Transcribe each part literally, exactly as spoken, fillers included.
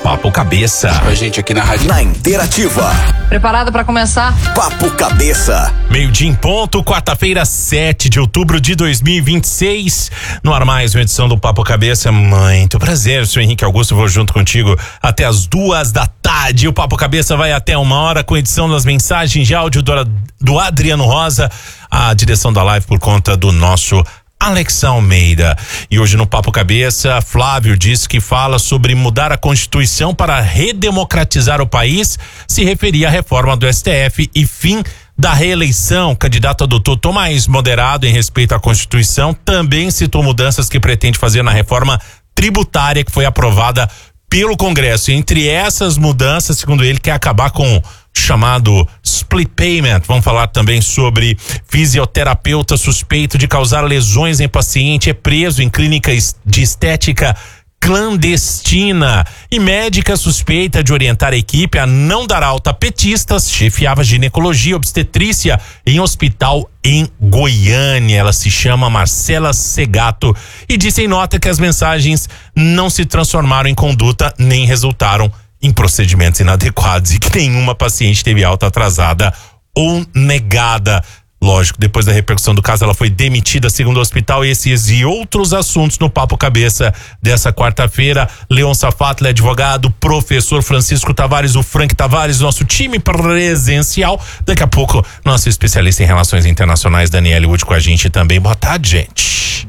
Papo Cabeça. Com a gente aqui na rádio. Na Interativa. Preparado para começar? Papo Cabeça. Meio-dia em ponto, quarta-feira, sete de outubro de dois mil e vinte e seis. No ar mais uma edição do Papo Cabeça. Muito prazer, sou Henrique Augusto, vou junto contigo até as duas da tarde. O Papo Cabeça vai até uma hora com edição das mensagens de áudio do, do Adriano Rosa. A direção da live por conta do nosso Alex Almeida. E hoje no Papo Cabeça, Flávio diz que fala sobre mudar a Constituição para redemocratizar o país, se referia à reforma do S T F e fim da reeleição. O candidato adotou tom mais moderado em respeito à Constituição, também citou mudanças que pretende fazer na reforma tributária que foi aprovada pelo Congresso. E entre essas mudanças, segundo ele, quer acabar com chamado split payment. Vamos falar também sobre fisioterapeuta suspeito de causar lesões em paciente é preso em clínica de estética clandestina, e médica suspeita de orientar a equipe a não dar alta a petistas, chefiava ginecologia obstetrícia em hospital em Goiânia. Ela se chama Marcela Segato e disse em nota que as mensagens não se transformaram em conduta nem resultaram em procedimentos inadequados e que nenhuma paciente teve alta atrasada ou negada. Lógico, depois da repercussão do caso, ela foi demitida, segundo o hospital. Esses e outros assuntos no Papo Cabeça dessa quarta-feira. Leon Safato, advogado, professor Francisco Tavares, o Frank Tavares, nosso time presencial. Daqui a pouco, nosso especialista em relações internacionais, Daniele Wood, com a gente também. Boa tarde, gente.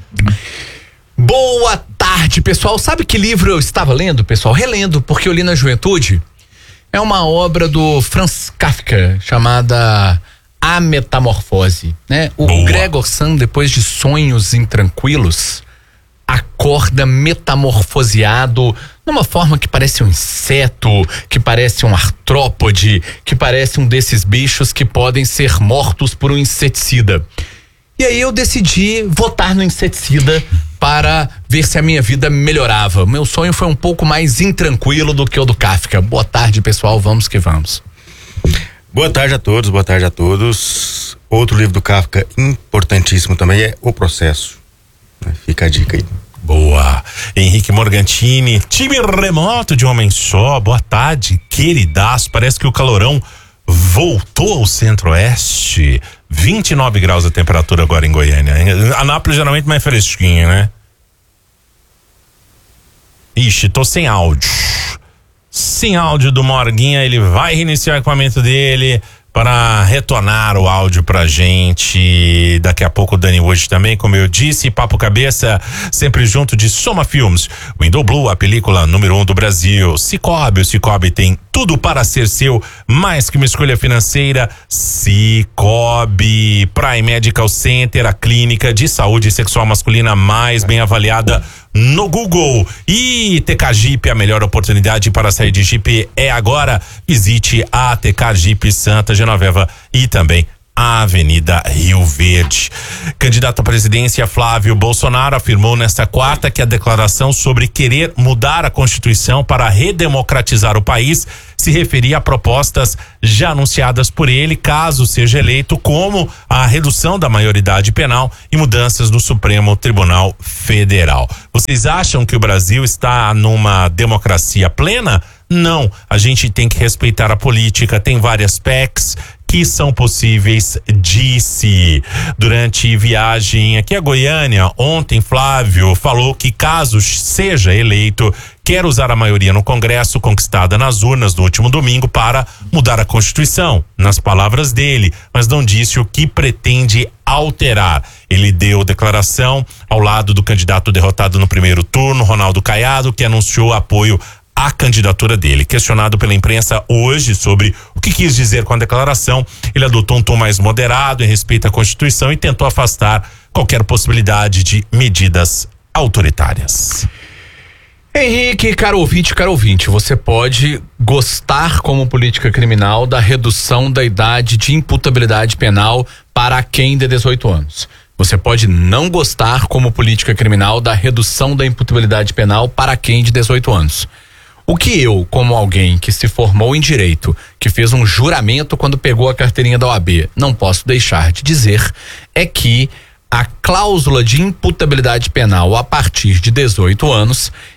Boa tarde, pessoal. Sabe que livro eu estava lendo, pessoal? Relendo, porque eu li na juventude. É uma obra do Franz Kafka, chamada A Metamorfose, né? O Boa. Gregor Sand, depois de sonhos intranquilos, acorda metamorfoseado numa forma que parece um inseto, que parece um artrópode, que parece um desses bichos que podem ser mortos por um inseticida. E aí eu decidi votar no inseticida para ver se a minha vida melhorava. Meu sonho foi um pouco mais intranquilo do que o do Kafka. Boa tarde, pessoal, vamos que vamos. Boa tarde a todos, boa tarde a todos. Outro livro do Kafka importantíssimo também é O Processo. Fica a dica aí. Boa. Henrique Morgantini, time remoto de Homem Só. Boa tarde, queridaço. Parece que o calorão voltou ao centro-oeste. vinte e nove graus a temperatura agora em Goiânia. Anápolis geralmente mais fresquinha, né? Ixi, tô sem áudio. Sem áudio do Morguinha, ele vai reiniciar o equipamento dele para retornar o áudio pra gente. Daqui a pouco o Dani Wood também, como eu disse. Papo Cabeça, sempre junto de Soma Filmes. Window Blue, a película número um do Brasil. Cicobi, o Cicobi tem tudo para ser seu, mais que uma escolha financeira. Cicobi. Prime Medical Center, a clínica de saúde sexual masculina mais bem avaliada no Google. E T K Jeep, a melhor oportunidade para sair de Jeep é agora. Visite a T K Jeep Santa Genoveva e também a Avenida Rio Verde. Candidato à presidência Flávio Bolsonaro afirmou nesta quarta que a declaração sobre querer mudar a Constituição para redemocratizar o país se referia a propostas já anunciadas por ele, caso seja eleito, como a redução da maioridade penal e mudanças no Supremo Tribunal Federal. Vocês acham que o Brasil está numa democracia plena? Não, a gente tem que respeitar a política, tem várias P E Cs que são possíveis, disse. Durante viagem aqui a Goiânia, ontem Flávio falou que caso seja eleito, quer usar a maioria no Congresso conquistada nas urnas no último domingo para mudar a Constituição, nas palavras dele, mas não disse o que pretende alterar. Ele deu declaração ao lado do candidato derrotado no primeiro turno, Ronaldo Caiado, que anunciou apoio a candidatura dele. Questionado pela imprensa hoje sobre o que quis dizer com a declaração, ele adotou um tom mais moderado em respeito à Constituição e tentou afastar qualquer possibilidade de medidas autoritárias. Henrique, caro ouvinte, caro ouvinte, você pode gostar como política criminal da redução da idade de imputabilidade penal para quem de dezoito anos. Você pode não gostar como política criminal da redução da imputabilidade penal para quem de dezoito anos. O que eu, como alguém que se formou em direito, que fez um juramento quando pegou a carteirinha da O A B, não posso deixar de dizer, é que a cláusula de imputabilidade penal a partir de dezoito anos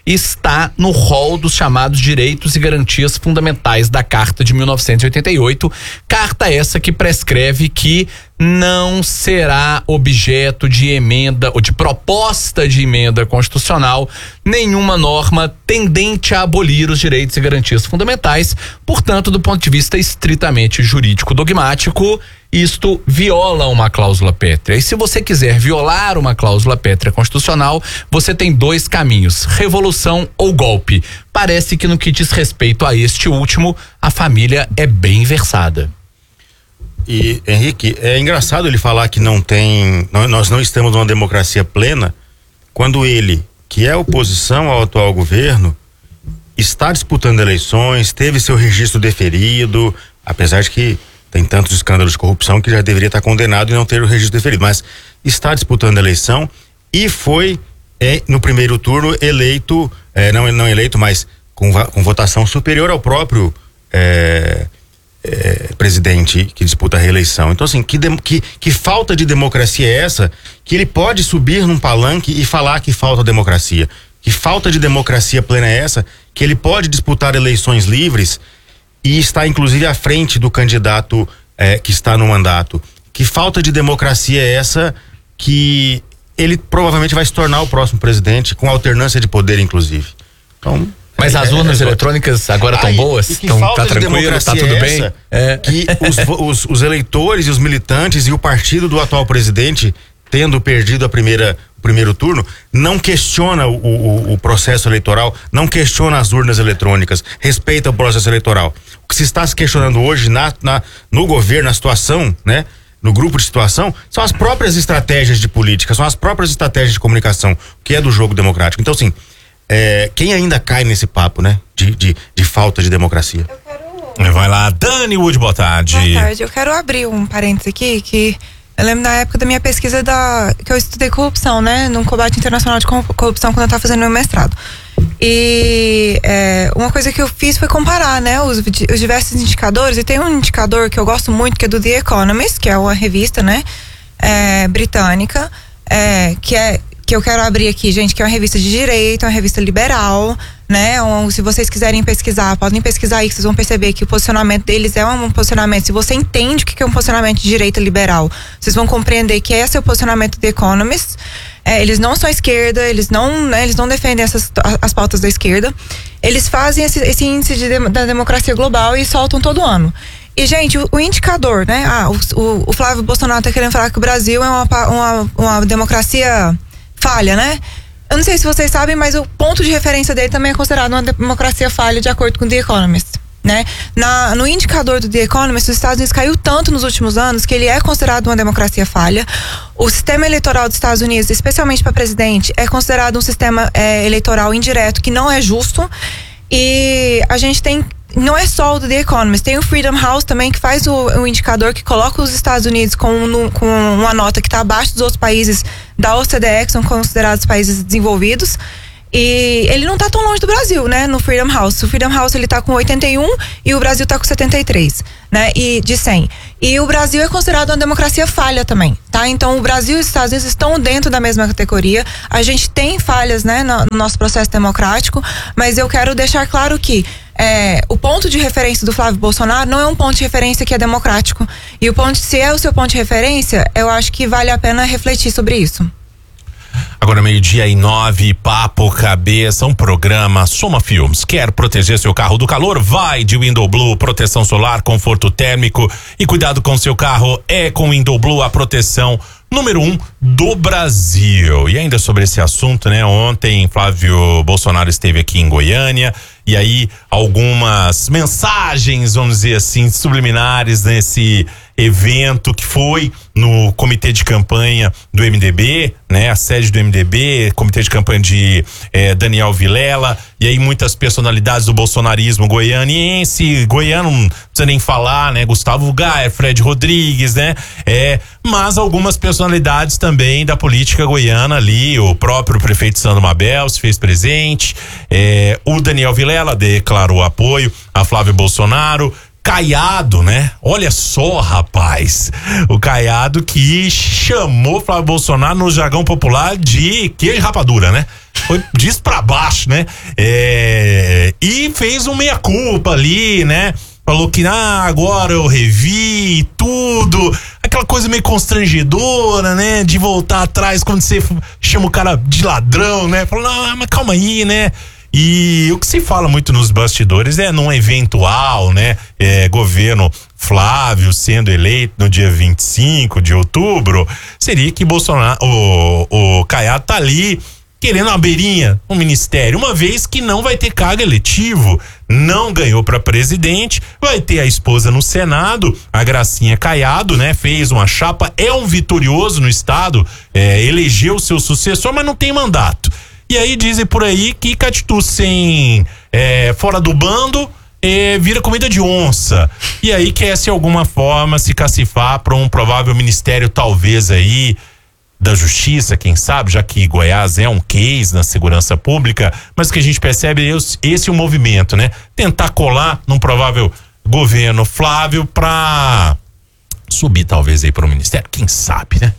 está no rol dos chamados direitos e garantias fundamentais da Carta de mil novecentos e oitenta e oito, carta essa que prescreve que não será objeto de emenda ou de proposta de emenda constitucional nenhuma norma tendente a abolir os direitos e garantias fundamentais. Portanto, do ponto de vista estritamente jurídico dogmático, isto viola uma cláusula pétrea. E se você quiser violar uma cláusula pétrea constitucional, você tem dois caminhos: revolução ou golpe. Parece que no que diz respeito a este último, a família é bem versada. E, Henrique, é engraçado ele falar que não tem, nós não estamos numa democracia plena, quando ele, que é oposição ao atual governo, está disputando eleições, teve seu registro deferido, apesar de que tem tantos escândalos de corrupção que já deveria estar condenado e não ter o registro deferido, mas está disputando a eleição e foi é, no primeiro turno eleito, é, não, não eleito, mas com, com votação superior ao próprio é, É, presidente que disputa a reeleição. Então, assim, que, de, que, que falta de democracia é essa que ele pode subir num palanque e falar que falta democracia? Que falta de democracia plena é essa que ele pode disputar eleições livres e está inclusive à frente do candidato é, que está no mandato? Que falta de democracia é essa que ele provavelmente vai se tornar o próximo presidente, com alternância de poder, inclusive? Então, mas é, as urnas é, eletrônicas agora estão boas? Então, tá tranquilo, tá tudo bem? É. Que os, os, os eleitores e os militantes e o partido do atual presidente, tendo perdido a primeira, o primeiro turno, não questiona o, o, o processo eleitoral, não questiona as urnas eletrônicas, respeita o processo eleitoral. O que se está se questionando hoje na, na, no governo, na situação, né? No grupo de situação, são as próprias estratégias de política, são as próprias estratégias de comunicação, que é do jogo democrático. Então, assim, É, quem ainda cai nesse papo, né? De, de, de falta de democracia. Eu quero... Vai lá, Dani Wood, boa tarde. Boa tarde, eu quero abrir um parênteses aqui, que eu lembro na época da minha pesquisa da, que eu estudei corrupção, né? Num combate internacional de corrupção, quando eu estava fazendo meu mestrado. E é, uma coisa que eu fiz foi comparar, né? Os, os diversos indicadores, e tem um indicador que eu gosto muito, que é do The Economist, que é uma revista, né? É, britânica, é, que é que eu quero abrir aqui, gente, que é uma revista de direito, uma revista liberal, né? Um, se vocês quiserem pesquisar, podem pesquisar aí, que vocês vão perceber que o posicionamento deles é um posicionamento, se você entende o que é um posicionamento de direita liberal, vocês vão compreender que esse é o posicionamento do Economist. É, eles não são a esquerda, eles não, né, eles não defendem essas, as pautas da esquerda. Eles fazem esse, esse índice de, da democracia global e soltam todo ano. E, gente, o, o indicador, né? Ah, o, o, o Flávio Bolsonaro tá querendo falar que o Brasil é uma, uma, uma democracia falha, né? Eu não sei se vocês sabem, mas o ponto de referência dele também é considerado uma democracia falha, de acordo com o The Economist, né? Na, no indicador do The Economist, os Estados Unidos caiu tanto nos últimos anos que ele é considerado uma democracia falha. O sistema eleitoral dos Estados Unidos, especialmente para presidente, é considerado um sistema é, eleitoral indireto que não é justo. E a gente tem, não é só o do The Economist, tem o Freedom House também, que faz o, o indicador que coloca os Estados Unidos com, no, com uma nota que está abaixo dos outros países da O C D E, que são considerados países desenvolvidos. E ele não está tão longe do Brasil, né? No Freedom House. O Freedom House, ele tá com oitenta e um e o Brasil tá com setenta e três, né? E de cem. E o Brasil é considerado uma democracia falha também, tá? Então o Brasil e os Estados Unidos estão dentro da mesma categoria. A gente tem falhas, né, no, no nosso processo democrático, mas eu quero deixar claro que é, o ponto de referência do Flávio Bolsonaro não é um ponto de referência que é democrático. E o ponto, se é o seu ponto de referência, eu acho que vale a pena refletir sobre isso. Agora meio-dia e nove, Papo Cabeça, um programa Soma Filmes. Quer proteger seu carro do calor? Vai de Window Blue, proteção solar, conforto térmico e cuidado com seu carro é com Window Blue a proteção número um do Brasil. E ainda sobre esse assunto, né? Ontem Flávio Bolsonaro esteve aqui em Goiânia e aí algumas mensagens, vamos dizer assim, subliminares nesse evento que foi no comitê de campanha do M D B, né? A sede do M D B, comitê de campanha de eh, Daniel Vilela, e aí muitas personalidades do bolsonarismo goianiense, goiano, não precisa nem falar, né? Gustavo Gaia, Fred Rodrigues, né? É, mas algumas personalidades também da política goiana ali, o próprio prefeito Sandro Mabel se fez presente, é, o Daniel Vilela declarou apoio a Flávio Bolsonaro. Caiado, né? Olha só, rapaz, o Caiado que chamou Flávio Bolsonaro no jargão popular de queijo e rapadura, né? Foi disso pra baixo, né? É, e fez um meia-culpa ali, né? Falou que ah, agora eu revi tudo, aquela coisa meio constrangedora, né? De voltar atrás quando você chama o cara de ladrão, né? Falou, não, mas calma aí, né? E o que se fala muito nos bastidores é num eventual, né, é, governo Flávio sendo eleito no dia vinte e cinco de outubro, seria que Bolsonaro, o, o Caiado tá ali querendo uma beirinha no ministério, uma vez que não vai ter cargo eletivo, não ganhou para presidente, vai ter a esposa no Senado, a Gracinha Caiado, né, fez uma chapa, é um vitorioso no estado, é, elegeu seu sucessor, mas não tem mandato. E aí dizem por aí que Catitu sem é, fora do bando é, vira comida de onça. E aí quer de alguma forma se cacifar para um provável ministério talvez aí da justiça, quem sabe, já que Goiás é um case na segurança pública, mas que a gente percebe esse, esse é o movimento, né? Tentar colar num provável governo Flávio para subir talvez aí para o ministério, quem sabe, né?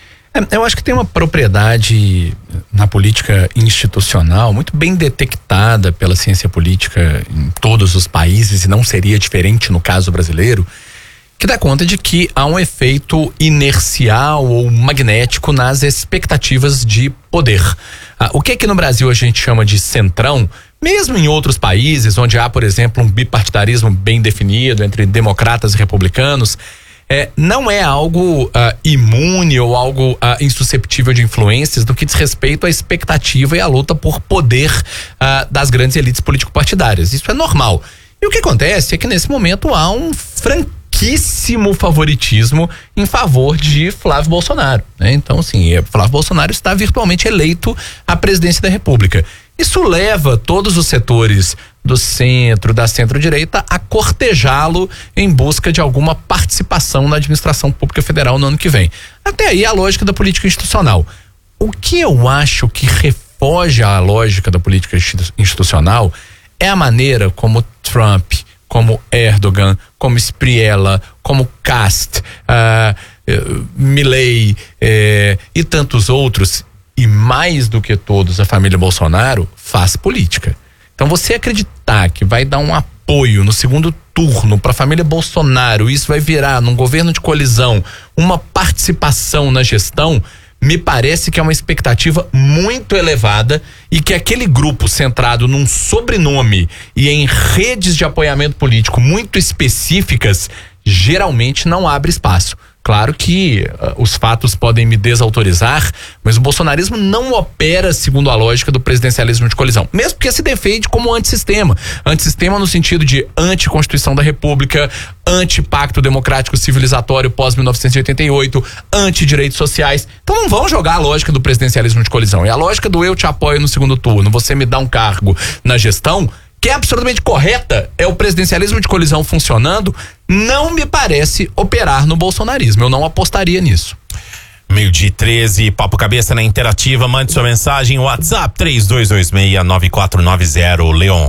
É, eu acho que tem uma propriedade na política institucional muito bem detectada pela ciência política em todos os países, e não seria diferente no caso brasileiro, que dá conta de que há um efeito inercial ou magnético nas expectativas de poder. Ah, o que é que no Brasil a gente chama de centrão, mesmo em outros países onde há, por exemplo, um bipartidarismo bem definido entre democratas e republicanos, É, não é algo uh, imune ou algo uh, insusceptível de influências do que diz respeito à expectativa e à luta por poder uh, das grandes elites político-partidárias. Isso é normal. E o que acontece é que nesse momento há um franquíssimo favoritismo em favor de Flávio Bolsonaro, né? Então, assim, Flávio Bolsonaro está virtualmente eleito à presidência da República. Isso leva todos os setores do centro, da centro-direita, a cortejá-lo em busca de alguma participação na administração pública federal no ano que vem. Até aí a lógica da política institucional. O que eu acho que refoge à lógica da política institucional é a maneira como Trump, como Erdogan, como Spriella, como Kast, uh, uh, Milei uh, e tantos outros, e mais do que todos a família Bolsonaro, faz política. Então você acreditar que vai dar um apoio no segundo turno para a família Bolsonaro, isso vai virar num governo de colisão uma participação na gestão, me parece que é uma expectativa muito elevada e que aquele grupo centrado num sobrenome e em redes de apoiamento político muito específicas geralmente não abre espaço. Claro que uh, os fatos podem me desautorizar, mas o bolsonarismo não opera segundo a lógica do presidencialismo de colisão, mesmo que se defende como antissistema. Antissistema no sentido de anticonstituição da República, anti-pacto democrático civilizatório pós mil novecentos e oitenta e oito, anti-direitos sociais. Então não vão jogar a lógica do presidencialismo de colisão. É a lógica do eu te apoio no segundo turno, você me dá um cargo na gestão, que é absolutamente correta, é o presidencialismo de colisão funcionando, não me parece operar no bolsonarismo. Eu não apostaria nisso. Meio-dia treze, Papo Cabeça na Interativa. Mande sua mensagem, WhatsApp três dois dois seis nove quatro nove zero. Leon.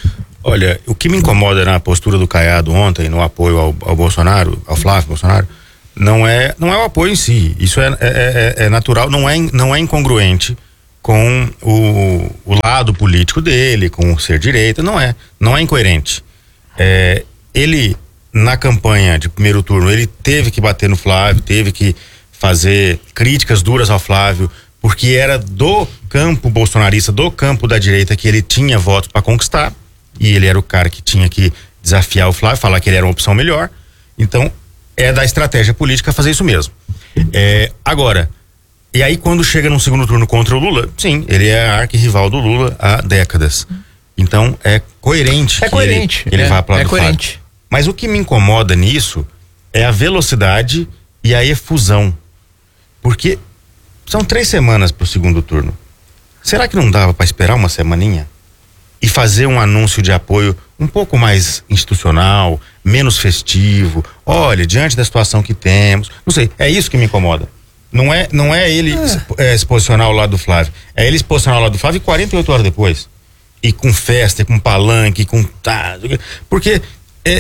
Olha, o que me incomoda na postura do Caiado ontem, no apoio ao, ao Bolsonaro, ao Flávio Bolsonaro, não é, não é o apoio em si. Isso é, é, é, é natural, não é, não é incongruente com o, o lado político dele, com o ser direita, não é, não é incoerente. É, ele, na campanha de primeiro turno, ele teve que bater no Flávio, teve que fazer críticas duras ao Flávio, porque era do campo bolsonarista, do campo da direita que ele tinha votos para conquistar, e ele era o cara que tinha que desafiar o Flávio, falar que ele era uma opção melhor. Então, é da estratégia política fazer isso mesmo. É, agora, e aí quando chega num segundo turno contra o Lula, sim, ele é arquirrival do Lula há décadas. Então é coerente é que coerente, ele, ele é, vá para o é lado do coerente. Flávio. Mas o que me incomoda nisso é a velocidade e a efusão. Porque são três semanas pro segundo turno. Será que não dava para esperar uma semaninha? E fazer um anúncio de apoio um pouco mais institucional, menos festivo. Olha, diante da situação que temos, não sei, é isso que me incomoda. Não é, não é ele é. É, se posicionar ao lado do Flávio. É ele se posicionar ao lado do Flávio e quarenta e oito horas depois. E com festa, e com palanque, e com... Tá, porque é,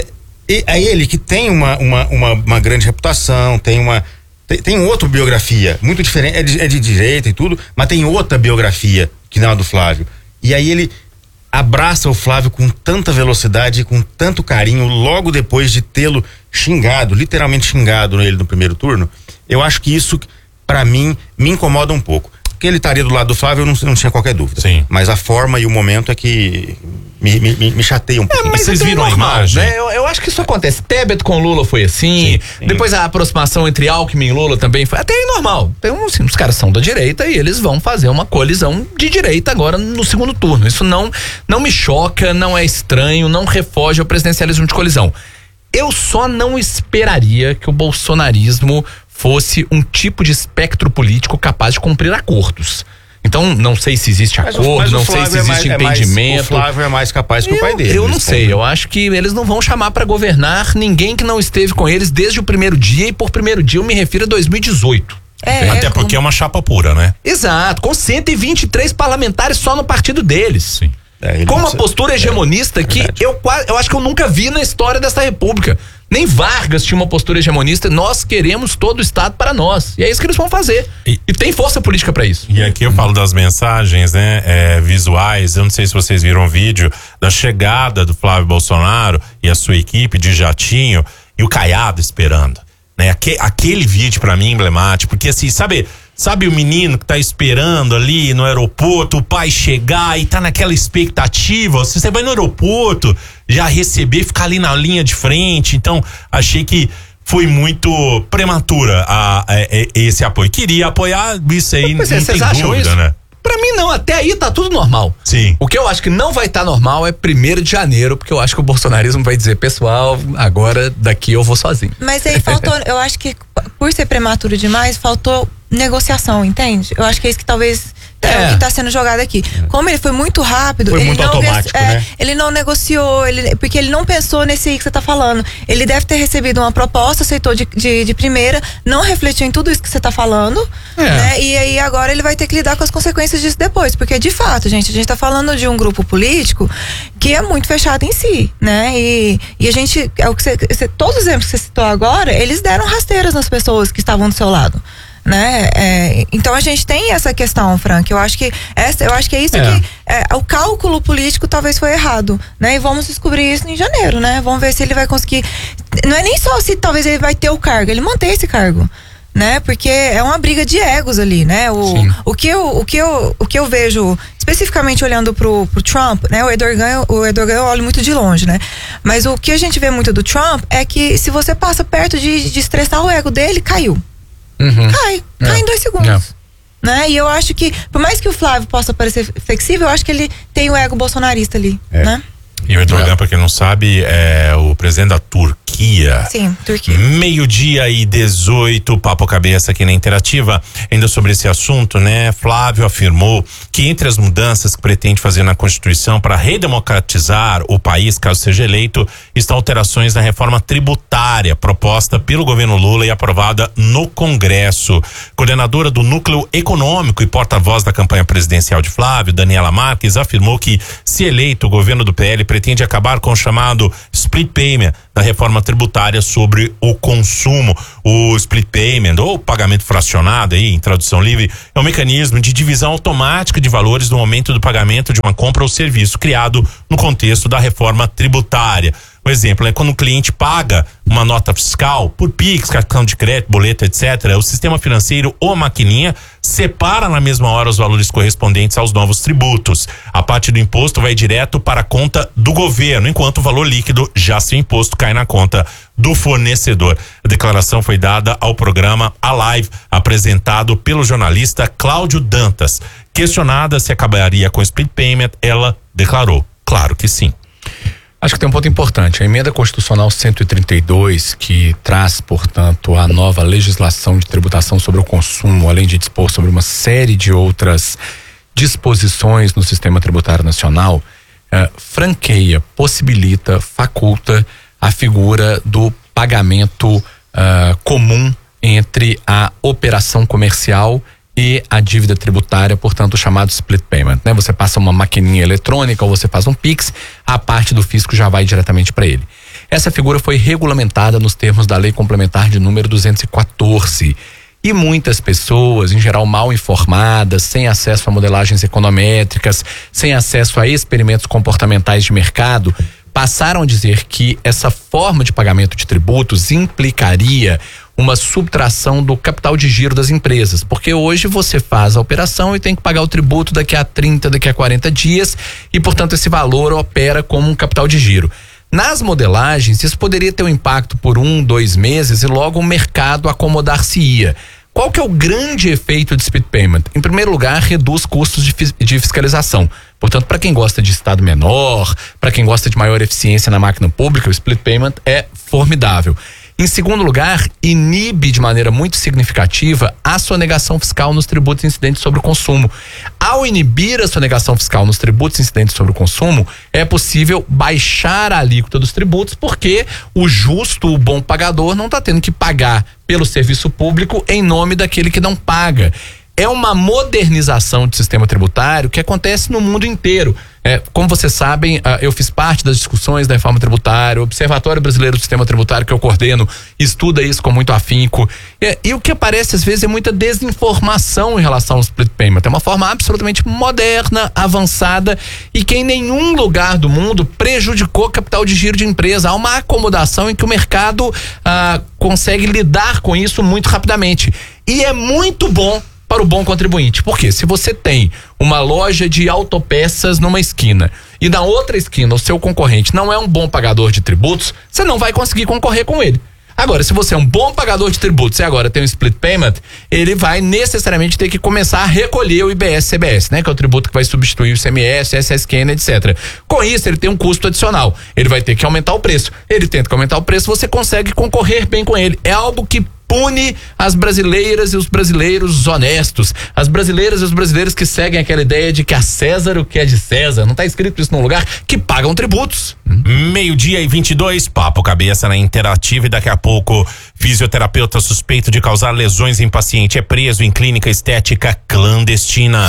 e, é ele que tem uma, uma, uma, uma grande reputação, tem uma tem, tem outra biografia, muito diferente, é de, é de direita e tudo, mas tem outra biografia que não é a do Flávio. E aí ele abraça o Flávio com tanta velocidade e com tanto carinho logo depois de tê-lo xingado, literalmente xingado nele no primeiro turno. Eu acho que isso, pra mim, me incomoda um pouco. Que ele estaria do lado do Flávio, eu não, não tinha qualquer dúvida. Sim. Mas a forma e o momento é que me, me, me chateia um pouco. É, mas vocês até viram é normal, a imagem? né? Eu, eu acho que isso acontece. Tebet com Lula foi assim. Sim, sim. Depois a aproximação entre Alckmin e Lula também foi. Até é normal. Então, assim, os caras são da direita e eles vão fazer uma colisão de direita agora no segundo turno. Isso não, não me choca, não é estranho, não refoge ao presidencialismo de colisão. Eu só não esperaria que o bolsonarismo fosse um tipo de espectro político capaz de cumprir acordos. Então, não sei se existe Mas o- acordo, mas o não sei Flávio se é existe mais- é mais- entendimento. o Flávio é mais capaz que o pai dele. Eu não nesse sei, ponto. eu acho que eles não vão chamar pra governar ninguém que não esteve com eles desde o primeiro dia, e por primeiro dia eu me refiro a dois mil e dezoito. É, Até é porque é como- uma chapa pura, né? Exato, com cento e vinte e três parlamentares só no partido deles. Sim. É, ele Com não uma precisa- postura hegemonista que verdade. eu, qua- eu acho que eu nunca vi na história dessa república. Nem Vargas tinha uma postura hegemonista. Nós queremos todo o Estado para nós. E é isso que eles vão fazer. E- E, tem força política para isso. E aqui eu falo das mensagens, né, é, visuais. Eu não sei se vocês viram o vídeo da chegada do Flávio Bolsonaro e a sua equipe de jatinho e o Caiado esperando, né? Aque, aquele vídeo pra mim é emblemático, porque assim, sabe, sabe o menino que tá esperando ali no aeroporto, o pai chegar e tá naquela expectativa, se você vai no aeroporto já receber, ficar ali na linha de frente. Então, achei que foi muito prematura a, a- a- esse apoio. Queria apoiar isso aí, Pois é, não vocês tem acham dúvida, isso? né? Pra mim não, até aí tá tudo normal. Sim. O que eu acho que não vai estar normal é primeiro de janeiro, porque eu acho que o bolsonarismo vai dizer, pessoal, agora daqui eu vou sozinho. Mas aí faltou, eu acho que por ser prematuro demais, faltou negociação, entende? Eu acho que é isso que talvez é, É. o que tá sendo jogado aqui. Como ele foi muito rápido, Foi ele muito não automático, é, né? ele não negociou, ele, porque ele não pensou nesse aí que você tá falando. Ele deve ter recebido uma proposta, aceitou de, de, de primeira, não refletiu em tudo isso que você tá falando, É. né? E aí agora ele vai ter que lidar com as consequências disso depois, porque de fato, gente, a gente tá falando de um grupo político que é muito fechado em si, né? E, e a gente, é o que você, você- todos os exemplos que você citou agora, eles deram rasteiras nas pessoas que estavam do seu lado. Né? É, então a gente tem essa questão, Frank. Eu acho que essa, eu acho que é isso É. que é, o cálculo político talvez foi errado, né? E vamos descobrir isso em janeiro, né? Vamos ver se ele vai conseguir. Não é nem só se talvez ele vai ter o cargo, ele mantém esse cargo, né? Porque é uma briga de egos ali, né? O, Sim. o que eu, o que eu, o que eu vejo especificamente olhando pro, pro Trump, né? O Erdogan, o Erdogan eu olho muito de longe, né? Mas o que a gente vê muito do Trump é que se você passa perto de, de estressar o ego dele, caiu. Uhum. Cai, cai É. em dois segundos. É. Né? E eu acho que, por mais que o Flávio possa parecer flexível, eu acho que ele tem o ego bolsonarista ali, É. né? E o Erdogan, pra quem não sabe, é o presidente da Turquia. Sim, Turquia. Meio-dia e dezoito, Papo Cabeça aqui na Interativa. Ainda sobre esse assunto, né? Flávio afirmou que entre as mudanças que pretende fazer na Constituição para redemocratizar o país, caso seja eleito, estão alterações na reforma tributária proposta pelo governo Lula e aprovada no Congresso. Coordenadora do Núcleo Econômico e porta-voz da campanha presidencial de Flávio, Daniela Marques, afirmou que, se eleito, o governo do P L pretende acabar com o chamado split payment da reforma tributária sobre o consumo. O split payment, ou pagamento fracionado, aí, em tradução livre, é um mecanismo de divisão automática de valores no momento do pagamento de uma compra ou serviço, criado no contexto da reforma tributária. Um exemplo é quando o cliente paga uma nota fiscal por Pix, cartão de crédito, boleto, etcétera. O sistema financeiro ou a maquininha separa na mesma hora os valores correspondentes aos novos tributos. A parte do imposto vai direto para a conta do governo, enquanto o valor líquido, já sem imposto, cai na conta do fornecedor. A declaração foi dada ao programa A Live, apresentado pelo jornalista Cláudio Dantas. Questionada se acabaria com o split payment, ela declarou: claro que sim. Acho que tem um ponto importante. A emenda constitucional cento e trinta e dois, que traz, portanto, a nova legislação de tributação sobre o consumo, além de dispor sobre uma série de outras disposições no sistema tributário nacional, eh, franqueia, possibilita, faculta a figura do pagamento eh, comum entre a operação comercial e a dívida tributária, portanto, o chamado split payment, né? Você passa uma maquininha eletrônica ou você faz um Pix, a parte do fisco já vai diretamente para ele. essa figura foi regulamentada nos termos da Lei Complementar de número duzentos e quatorze. E muitas pessoas, em geral mal informadas, sem acesso a modelagens econométricas, sem acesso a experimentos comportamentais de mercado, passaram a dizer que essa forma de pagamento de tributos implicaria uma subtração do capital de giro das empresas, porque hoje você faz a operação e tem que pagar o tributo daqui a trinta, daqui a quarenta dias e, portanto, esse valor opera como um capital de giro. Nas modelagens, isso poderia ter um impacto por um, dois meses e logo o mercado acomodar-se-ia. Qual que é o grande efeito de split payment? Em primeiro lugar, reduz custos de, de fiscalização. Portanto, para quem gosta de estado menor, para quem gosta de maior eficiência na máquina pública, o split payment é formidável. Em segundo lugar, inibe de maneira muito significativa a sonegação fiscal nos tributos incidentes sobre o consumo. Ao inibir a sonegação fiscal nos tributos incidentes sobre o consumo, é possível baixar a alíquota dos tributos, porque o justo, o bom pagador, não está tendo que pagar pelo serviço público em nome daquele que não paga. É uma modernização do sistema tributário que acontece no mundo inteiro. É, como vocês sabem, eu fiz parte das discussões da reforma tributária, o Observatório Brasileiro do Sistema Tributário, que eu coordeno, estuda isso com muito afinco. E, e o que aparece às vezes é muita desinformação em relação ao split payment. É uma forma absolutamente moderna, avançada e que em nenhum lugar do mundo prejudicou capital de giro de empresa. Há uma acomodação em que o mercado ah, consegue lidar com isso muito rapidamente. E é muito bom para o bom contribuinte. Porque se você tem uma loja de autopeças numa esquina e na outra esquina o seu concorrente não é um bom pagador de tributos, você não vai conseguir concorrer com ele. Agora, se você é um bom pagador de tributos e agora tem um split payment, ele vai necessariamente ter que começar a recolher o I B S C B S, né? Que é o tributo que vai substituir o I C M S, S S Q N, etcétera. Com isso, ele tem um custo adicional. Ele vai ter que aumentar o preço. Ele tenta que aumentar o preço, você consegue concorrer bem com ele. É algo que pune as brasileiras e os brasileiros honestos, as brasileiras e os brasileiros que seguem aquela ideia de que a César o que é de César, não está escrito isso num lugar, que pagam tributos. Meio-dia e vinte e dois, Papo Cabeça na Interativa, e daqui a pouco fisioterapeuta suspeito de causar lesões em paciente é preso em clínica estética clandestina.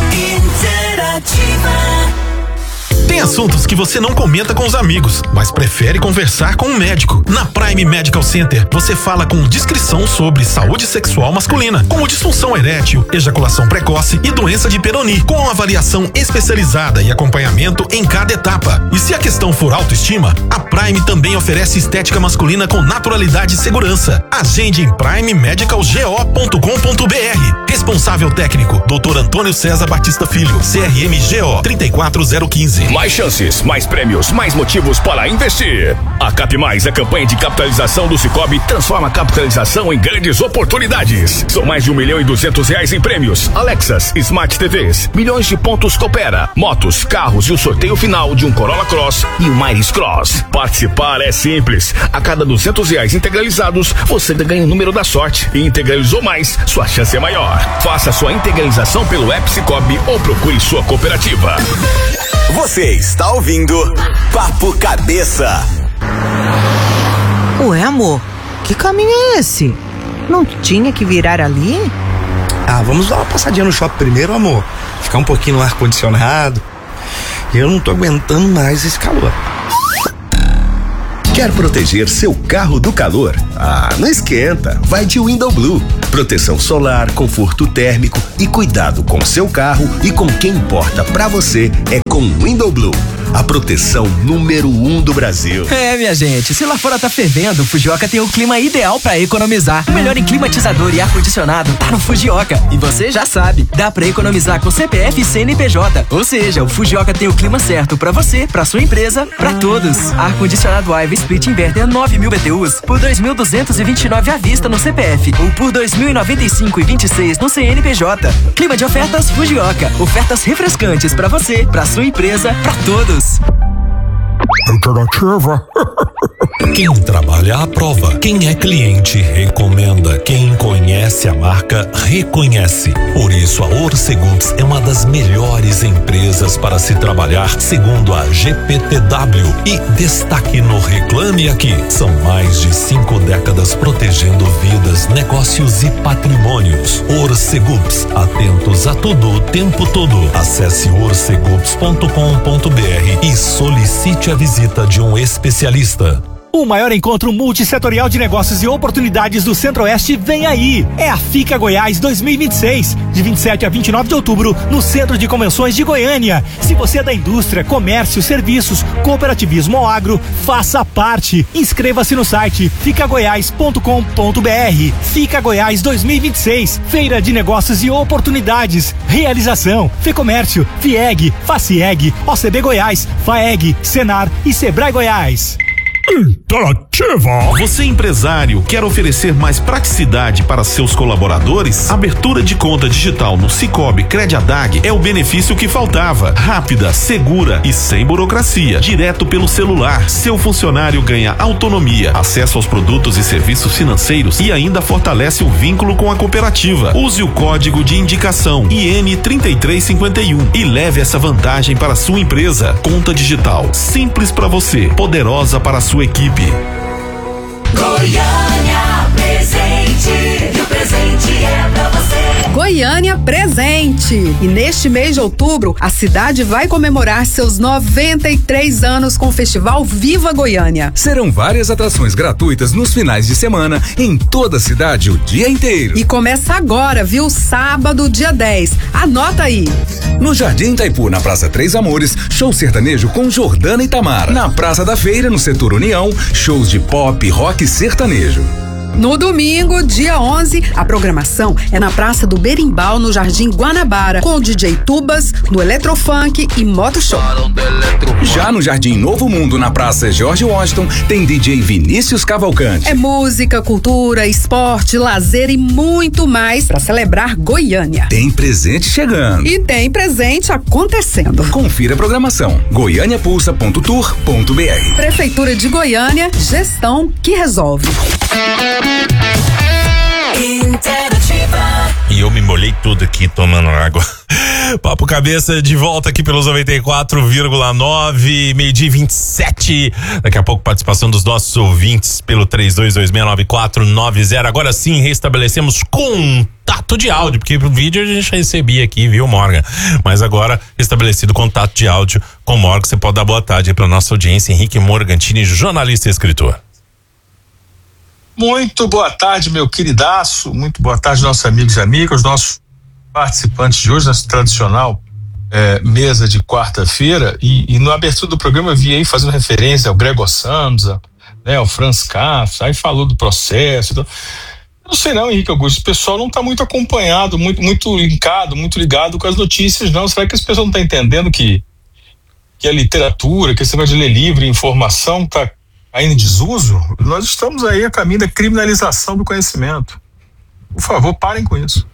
Interativa. Tem assuntos que você não comenta com os amigos, mas prefere conversar com um médico. Na Prime Medical Center, você fala com discrição sobre saúde sexual masculina, como disfunção erétil, ejaculação precoce e doença de Peyronie, com avaliação especializada e acompanhamento em cada etapa. E se a questão for autoestima, a Prime também oferece estética masculina com naturalidade e segurança. Agende em prime medical go ponto com ponto br. Responsável técnico, doutor Antônio César Batista Filho, C R M G O três quatro zero um cinco. Mais chances, mais prêmios, mais motivos para investir. A Cap Mais, a campanha de capitalização do Cicobi, transforma a capitalização em grandes oportunidades. São mais de um milhão e duzentos reais em prêmios, Alexas, Smart T Vs, milhões de pontos Coopera, motos, carros e o sorteio final de um Corolla Cross e um Miris Cross. Participar é simples. A cada duzentos reais integralizados, você ganha o número da sorte. E integralizou mais, sua chance é maior. Faça sua integralização pelo app Cicobi ou procure sua cooperativa. Você está ouvindo Papo Cabeça. Ué, amor, que caminho é esse? Não tinha que virar ali? Ah, vamos dar uma passadinha no shopping primeiro, amor. Ficar um pouquinho no ar-condicionado. Eu não tô aguentando mais esse calor. Quer proteger seu carro do calor? Ah, não esquenta. Vai de Window Blue. Proteção solar, conforto térmico e cuidado com seu carro e com quem importa pra você é com Window Blue. A proteção número um do Brasil. É, minha gente, se lá fora tá fervendo, o Fujioka tem o clima ideal pra economizar. O melhor em climatizador e ar-condicionado tá no Fujioka. E você já sabe, dá pra economizar com C P F e C N P J. Ou seja, o Fujioka tem o clima certo pra você, pra sua empresa, pra todos. Ar-condicionado Aiva Split Inverter nove mil B T Us por dois mil duzentos e vinte e nove à vista no C P F ou por dois mil e noventa e cinco e vinte e seis no C N P J. Clima de ofertas Fujioka. Ofertas refrescantes pra você, pra sua empresa, pra todos. Alternativa. Quem trabalha aprova. Quem é cliente recomenda. Quem conhece a marca reconhece. Por isso a Orcegups é uma das melhores empresas para se trabalhar, segundo a G P T W. E destaque no Reclame Aqui. São mais de cinco décadas protegendo vidas, negócios e patrimônios. Orcegups, atentos a tudo o tempo todo. Acesse orcegups ponto com ponto br e solicite a visita de um especialista. O maior encontro multissetorial de negócios e oportunidades do Centro-Oeste vem aí. É a FICA Goiás dois mil e vinte e seis, de vinte e sete a vinte e nove de outubro, no Centro de Convenções de Goiânia. Se você é da indústria, comércio, serviços, cooperativismo ou agro, faça parte. Inscreva-se no site fica goiás ponto com ponto br. FICA Goiás dois mil e vinte e seis, Feira de Negócios e Oportunidades. Realização: Fecomércio, FIEG, Facieg, O C B Goiás, FAEG, Senar e Sebrae Goiás. Interativa. Você, empresário, quer oferecer mais praticidade para seus colaboradores? Abertura de conta digital no Sicoob Crediadag é o benefício que faltava. Rápida, segura e sem burocracia. Direto pelo celular. Seu funcionário ganha autonomia, acesso aos produtos e serviços financeiros e ainda fortalece o vínculo com a cooperativa. Use o código de indicação I N trinta e três cinquenta e um e leve essa vantagem para a sua empresa. Conta digital, simples para você, poderosa para a sua equipe. Goiânia presente, e o presente é pra você. Goiânia presente. E neste mês de outubro, a cidade vai comemorar seus noventa e três anos com o Festival Viva Goiânia. Serão várias atrações gratuitas nos finais de semana em toda a cidade o dia inteiro. E começa agora, viu? Sábado, dia dez. Anota aí. No Jardim Itaipu, na Praça Três Amores, show sertanejo com Jordana e Tamara. Na Praça da Feira, no setor União, shows de pop, rock e sertanejo. No domingo, dia onze, a programação é na Praça do Berimbau, no Jardim Guanabara, com o D J Tubas, no Eletrofunk e Moto Show. Já no Jardim Novo Mundo, na Praça George Washington, tem D J Vinícius Cavalcante. É música, cultura, esporte, lazer e muito mais para celebrar Goiânia. Tem presente chegando. E tem presente acontecendo. Confira a programação. goiânia pulsa ponto tour ponto br. Prefeitura de Goiânia, gestão que resolve. Interativa. E eu me molhei tudo aqui tomando água. Papo Cabeça de volta aqui pelos noventa e quatro vírgula nove, meio-dia vinte e sete. Daqui a pouco participação dos nossos ouvintes pelo três dois dois seis nove quatro nove zero. Agora sim, restabelecemos contato de áudio, porque o vídeo a gente recebia aqui, viu, Morgan? Mas agora, restabelecido contato de áudio com o Morgan, você pode dar boa tarde aí para nossa audiência. Henrique Morgantini, jornalista e escritor. Muito boa tarde, meu queridaço, muito boa tarde, nossos amigos e amigas, nossos participantes de hoje, nessa tradicional é, mesa de quarta-feira, e, e no abertura do programa eu vi aí fazendo referência ao Gregor Samsa, né, ao Franz Kafka, aí falou do processo, então, não sei não, Henrique Augusto, o pessoal não está muito acompanhado, muito, muito linkado, muito ligado com as notícias, não. Será que esse pessoal não está entendendo que, que a literatura, que esse negócio de ler livro e informação está ainda em desuso? Nós estamos aí a caminho da criminalização do conhecimento. Por favor, parem com isso.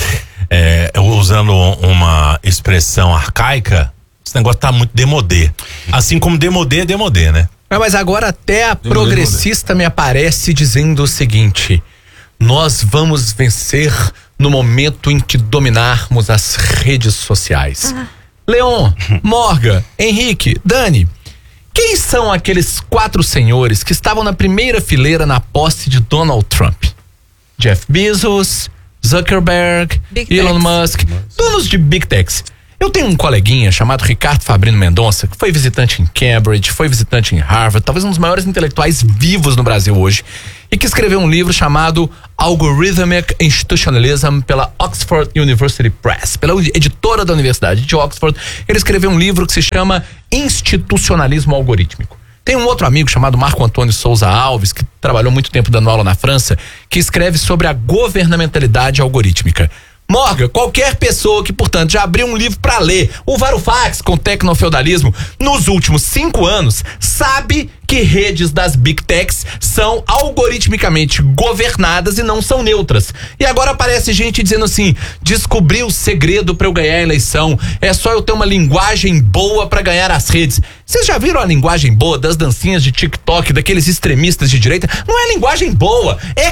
É, usando uma expressão arcaica, esse negócio tá muito demodê. Assim como demodê é demodê, né? É, mas agora até a demodê, progressista demodê. Me aparece dizendo o seguinte: nós vamos vencer no momento em que dominarmos as redes sociais. Uhum. Leon, Morgan, Henrique, Dani, quem são aqueles quatro senhores que estavam na primeira fileira na posse de Donald Trump? Jeff Bezos, Zuckerberg, Big Elon Musk, donos de Big Techs. Eu tenho um coleguinha chamado Ricardo Fabrino Mendonça, que foi visitante em Cambridge, foi visitante em Harvard, talvez um dos maiores intelectuais vivos no Brasil hoje, e que escreveu um livro chamado Algorithmic Institutionalism pela Oxford University Press, pela editora da Universidade de Oxford. Ele escreveu um livro que se chama Institucionalismo Algorítmico. Tem um outro amigo chamado Marco Antônio Souza Alves, que trabalhou muito tempo dando aula na França, que escreve sobre a governamentalidade algorítmica. Morgan, qualquer pessoa que, portanto, já abriu um livro para ler o Varoufakis com tecnofeudalismo nos últimos cinco anos, sabe que redes das Big Techs são algoritmicamente governadas e não são neutras. E agora aparece gente dizendo assim: descobri o segredo para eu ganhar a eleição, é só eu ter uma linguagem boa para ganhar as redes. Vocês já viram a linguagem boa das dancinhas de TikTok, daqueles extremistas de direita? Não é linguagem boa, é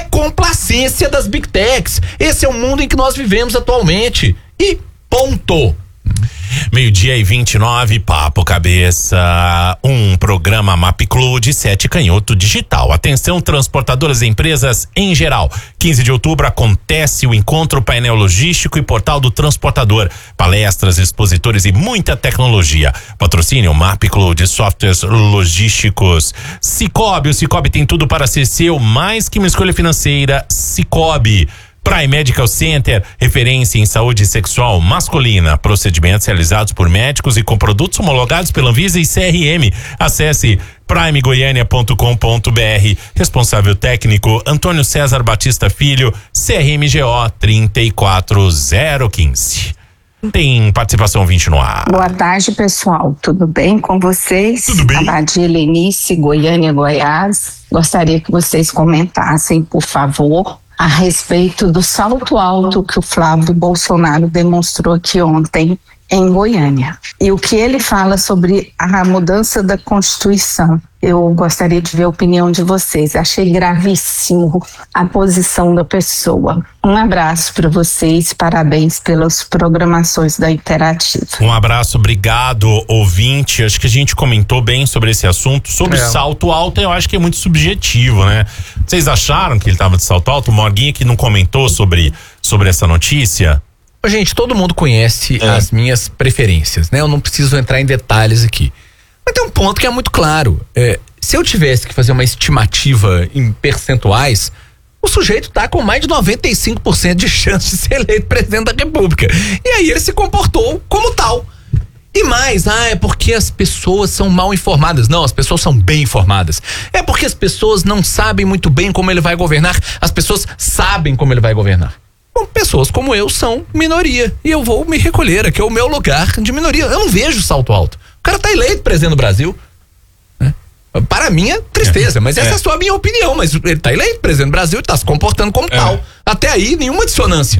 complacência das Big Techs. Esse é o mundo em que nós vivemos atualmente. E ponto. Meio-dia e vinte e nove, Papo Cabeça, um programa MapClu de Sete Canhoto Digital. Atenção, transportadoras e empresas em geral. quinze de outubro acontece o encontro painel logístico e portal do transportador. Palestras, expositores e muita tecnologia. Patrocínio MapClu de softwares logísticos. Cicobi, o Cicobi tem tudo para ser seu, mais que uma escolha financeira. Cicobi. Prime Medical Center, referência em saúde sexual masculina, procedimentos realizados por médicos e com produtos homologados pela Anvisa e C R M. Acesse prime goiânia ponto com ponto b r. Responsável técnico Antônio César Batista Filho, C R M G O trinta e quatro zero quinze. Tem participação vinte no ar. Boa tarde, pessoal. Tudo bem com vocês? Tudo bem. Abadia Helenice, Goiânia, Goiás. Gostaria que vocês comentassem, por favor, a respeito do salto alto que o Flávio Bolsonaro demonstrou aqui ontem em Goiânia. E o que ele fala sobre a mudança da Constituição. Eu gostaria de ver a opinião de vocês. Achei gravíssimo a posição da pessoa. Um abraço para vocês, parabéns pelas programações da Interativa. Um abraço, obrigado, ouvinte. Acho que a gente comentou bem sobre esse assunto. Sobre É. salto alto, eu acho que é muito subjetivo, né? Vocês acharam que ele estava de salto alto? O Morguinha que não comentou sobre, sobre essa notícia? Ô, gente, todo mundo conhece É. as minhas preferências, né? Eu não preciso entrar em detalhes aqui. Mas tem um ponto que é muito claro. É, se eu tivesse que fazer uma estimativa em percentuais, o sujeito tá com mais de noventa e cinco por cento de chance de ser eleito presidente da República. E aí ele se comportou como tal. E mais, ah, é porque as pessoas são mal informadas. Não, as pessoas são bem informadas. É porque as pessoas não sabem muito bem como ele vai governar. As pessoas sabem como ele vai governar. Bom, pessoas como eu são minoria. E eu vou me recolher, aqui é o meu lugar de minoria. Eu não vejo salto alto. O cara tá eleito presidente do Brasil. Né? Para mim é tristeza, mas essa é, é só a minha opinião. Mas ele tá eleito presidente do Brasil e tá se comportando como é. tal. Até aí, nenhuma dissonância.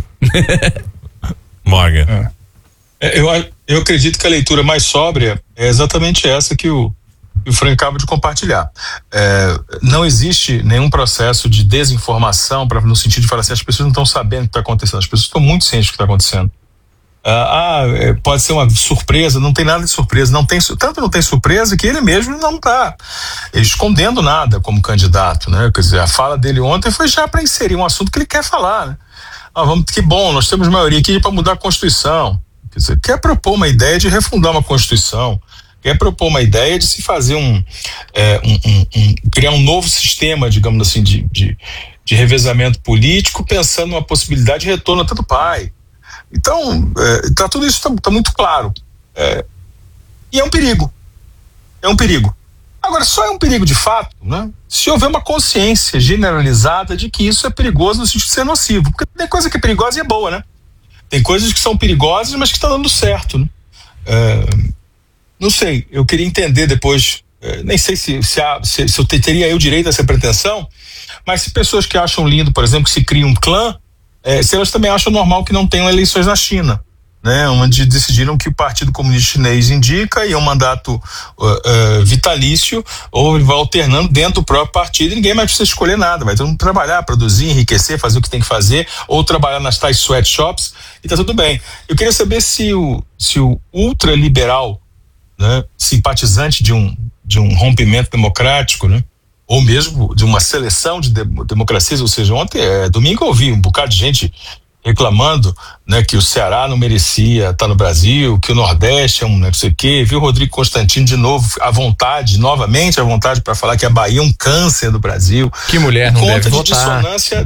Morgan. É. Eu, eu acredito que a leitura mais sóbria é exatamente essa que o, que o Frank acaba de compartilhar. É, não existe nenhum processo de desinformação pra, no sentido de falar assim, as pessoas não estão sabendo o que está acontecendo, as pessoas estão muito cientes do que está acontecendo. Ah, ah, pode ser uma surpresa, não tem nada de surpresa, não tem, tanto não tem surpresa que ele mesmo não está escondendo nada como candidato, né? Quer dizer, a fala dele ontem foi já para inserir um assunto que ele quer falar, né? Ah, vamos, que bom, nós temos maioria aqui para mudar a Constituição. Quer dizer, quer propor uma ideia de refundar uma Constituição, quer propor uma ideia de se fazer um, é, um, um, um criar um novo sistema, digamos assim, de, de, de revezamento político, pensando numa possibilidade de retorno até do pai. Então, é, tá, tudo isso está tá muito claro. É, e é um perigo. É um perigo. Agora, só é um perigo de fato, né? Se houver uma consciência generalizada de que isso é perigoso no sentido de ser nocivo. Porque tem coisa que é perigosa e é boa, né? Tem coisas que são perigosas, mas que estão dando certo, né? É, não sei, eu queria entender depois, é, nem sei se, se, há, se, se eu teria eu direito a essa pretensão, mas se pessoas que acham lindo, por exemplo, que se cria um clã, É, se elas também acham normal que não tenham eleições na China, né? Onde decidiram que o Partido Comunista Chinês indica e é um mandato uh, uh, vitalício, ou ele vai alternando dentro do próprio partido e ninguém mais precisa escolher nada, vai todo mundo trabalhar, produzir, enriquecer, fazer o que tem que fazer, ou trabalhar nas tais sweatshops e tá tudo bem. Eu queria saber se o, se o ultraliberal, né, simpatizante de um, de um rompimento democrático, né? Ou mesmo de uma seleção de democracias, ou seja, ontem, é, domingo eu ouvi um bocado de gente reclamando, né, que o Ceará não merecia estar no Brasil, que o Nordeste é um não sei o quê, viu o Rodrigo Constantino de novo, à vontade, novamente à vontade para falar que a Bahia é um câncer do Brasil. Que mulher não deve votar. Por conta de dissonância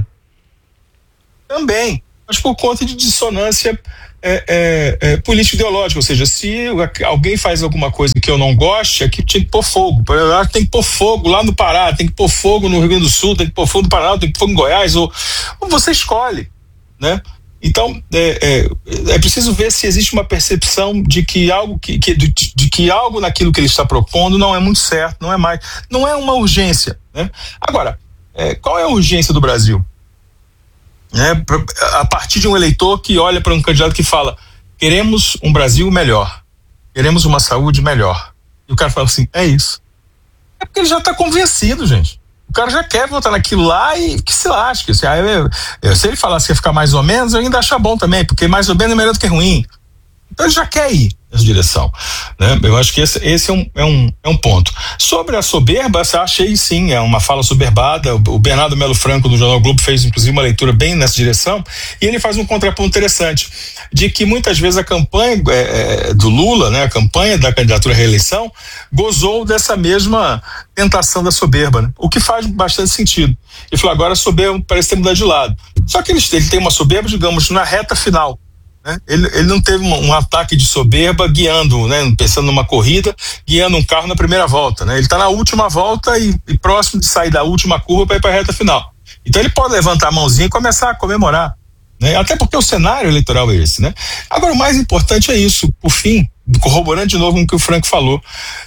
também, mas por conta de dissonância É, é, é, político-ideológico, ou seja, se alguém faz alguma coisa que eu não goste, aqui tinha que pôr fogo, tem que pôr fogo lá no Pará, tem que pôr fogo no Rio Grande do Sul, tem que pôr fogo no Paraná, tem que pôr fogo em Goiás, ou, ou você escolhe, né? Então, é, é, é preciso ver se existe uma percepção de que algo que, que, de, de que algo naquilo que ele está propondo não é muito certo, não é mais, não é uma urgência, né? Agora, é, qual é a urgência do Brasil? É, a partir de um eleitor que olha para um candidato que fala, queremos um Brasil melhor, queremos uma saúde melhor, e o cara fala assim, é isso. É porque ele já está convencido, gente. O cara já quer votar naquilo lá e que se lasque. Se, se ele falasse que ia ficar mais ou menos, eu ainda acho bom também, porque mais ou menos é melhor do que ruim. Então ele já quer ir nessa direção, né? Eu acho que esse, esse é, um, é, um, é um ponto. Sobre a soberba, eu achei sim, é uma fala soberbada. O Bernardo Melo Franco do Jornal Globo fez inclusive uma leitura bem nessa direção, e ele faz um contraponto interessante, de que muitas vezes a campanha é, do Lula, né, a campanha da candidatura à reeleição, gozou dessa mesma tentação da soberba, né? O que faz bastante sentido. Ele falou, agora a soberba parece ter mudado de lado. Só que ele, ele tem uma soberba, digamos, na reta final. Ele, ele não teve um, um ataque de soberba guiando, né, pensando numa corrida, guiando um carro na primeira volta, né? Ele está na última volta e, e próximo de sair da última curva para ir para a reta final. Então ele pode levantar a mãozinha e começar a comemorar, né? Até porque o cenário eleitoral é esse, né? Agora o mais importante é isso, por fim, corroborando de novo com o que o Franco falou,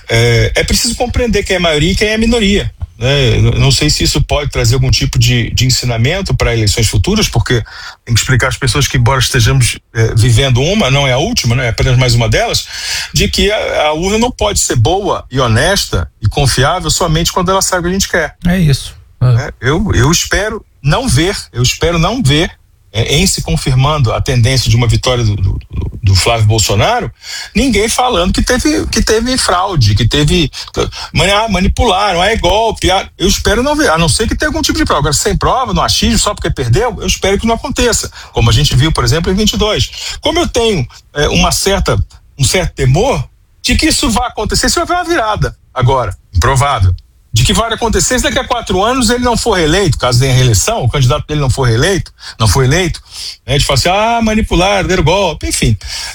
é, é preciso compreender quem é a maioria e quem é a minoria. É, não sei se isso pode trazer algum tipo de, de ensinamento para eleições futuras, porque tem que explicar às pessoas que, embora estejamos é, vivendo uma, não é a última, né, é apenas mais uma delas, de que a, a urna não pode ser boa e honesta e confiável somente quando ela sabe o que a gente quer. É isso. É, eu, eu espero não ver, eu espero não ver, é, em se confirmando a tendência de uma vitória do, do, do Flávio Bolsonaro, ninguém falando que teve, que teve fraude, que teve ah, manipularam, ah, é golpe, ah, eu espero não ver, a não ser que tenha algum tipo de prova. Agora, sem prova, no achismo, só porque perdeu, eu espero que não aconteça, como a gente viu, por exemplo, em vinte e dois. Como eu tenho é, uma certa, um certo temor de que isso vai acontecer se houver uma virada agora, improvável, de que vai acontecer se daqui a quatro anos ele não for reeleito, caso tenha reeleição, o candidato dele não for reeleito, não for eleito, né, de falar assim, ah, manipular, der golpe, enfim.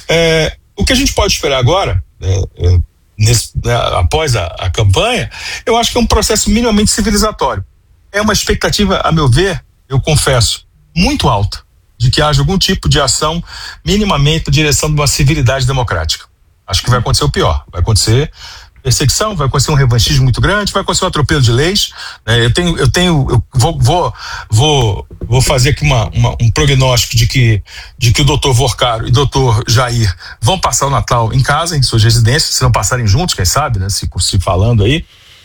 É, o que a gente pode esperar agora, é, é, nesse, né, após a, a campanha, eu acho que é um processo minimamente civilizatório. É uma expectativa, a meu ver, eu confesso, muito alta, de que haja algum tipo de ação minimamente na direção de uma civilidade democrática. Acho que vai acontecer o pior, vai acontecer perseguição, vai acontecer um revanchismo muito grande, vai acontecer um atropelo de leis, né? Eu tenho, eu tenho, eu vou, vou, vou, vou fazer aqui uma, uma, um prognóstico de que, de que o doutor Vorcaro e o doutor Jair vão passar o Natal em casa, em suas residências, se não passarem juntos, quem sabe, né? Se, se falando aí,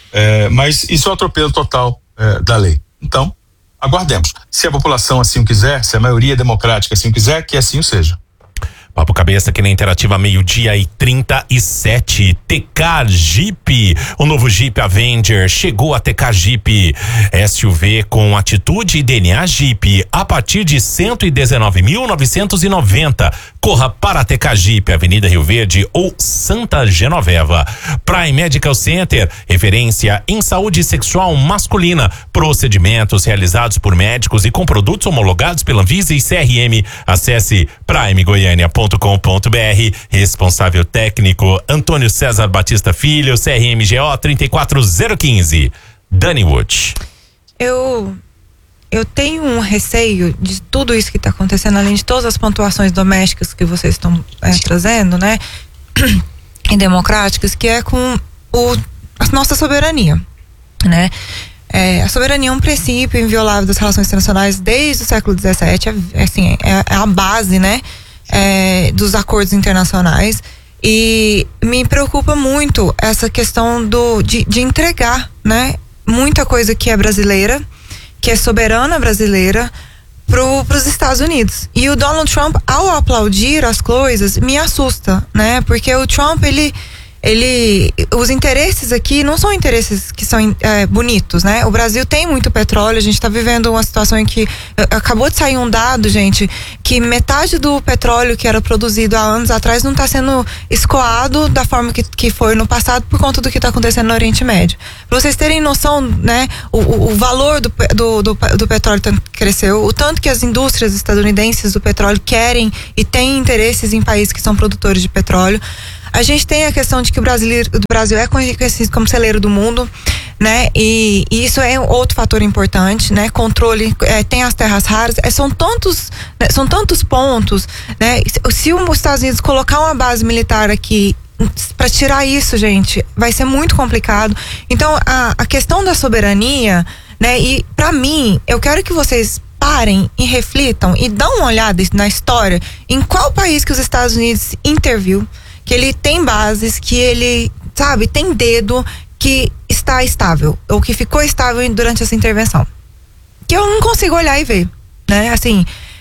é, mas isso é um atropelo total é, da lei. Então, aguardemos. Se a população assim o quiser, se a maioria democrática assim o quiser, que assim o seja. Papo Cabeça aqui na Interativa, meio-dia e trinta e sete. T K Jeep, o novo Jeep Avenger chegou a T K Jeep S U V com atitude e D N A Jeep a partir de cento e dezenove mil novecentos e noventa. Corra para a T K Jeep, Avenida Rio Verde ou Santa Genoveva. Prime Medical Center, referência em saúde sexual masculina, procedimentos realizados por médicos e com produtos homologados pela Anvisa e C R M. Acesse prime goiânia ponto com ponto br. Responsável técnico Antônio César Batista Filho, C R M G O três quatro zero um cinco. Dani Wood. Eu eu tenho um receio de tudo isso que está acontecendo, além de todas as pontuações domésticas que vocês estão é, trazendo, né, e democráticas, que é com o, a nossa soberania, né? É, a soberania é um princípio inviolável das relações internacionais desde o século dezessete, é, assim, é, é a base, né, é, dos acordos internacionais, e me preocupa muito essa questão do, de, de entregar, né, muita coisa que é brasileira, que é soberana brasileira, para os Estados Unidos. E o Donald Trump, ao aplaudir as coisas, me assusta, né? Porque o Trump, ele, ele, os interesses aqui não são interesses que são é, bonitos, né? O Brasil tem muito petróleo, a gente está vivendo uma situação em que acabou de sair um dado, gente, que metade do petróleo que era produzido há anos atrás não está sendo escoado da forma que, que foi no passado por conta do que está acontecendo no Oriente Médio. Para vocês terem noção, né, o, o, o valor do, do, do, do petróleo tanto que cresceu, o tanto que as indústrias estadunidenses do petróleo querem e têm interesses em países que são produtores de petróleo. A gente tem a questão de que o brasileiro, o Brasil é conhecido como celeiro do mundo, né? E, e isso é outro fator importante, né? Controle, é, tem as terras raras, é, são tantos, né? São tantos pontos, né? Se os Estados Unidos colocar uma base militar aqui para tirar isso, gente, vai ser muito complicado. Então, a, a questão da soberania, né? E para mim, eu quero que vocês parem e reflitam e dão uma olhada na história em qual país que os Estados Unidos interviu, que ele tem bases, que ele, sabe, tem dedo, que está estável, ou que ficou estável durante essa intervenção. Que eu não consigo olhar e ver, né? Assim,